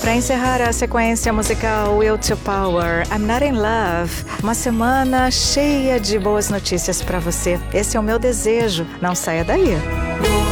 Para encerrar a sequência musical Will to Power, I'm Not in Love. Uma semana cheia de boas notícias para você. Esse é o meu desejo. Não saia daí.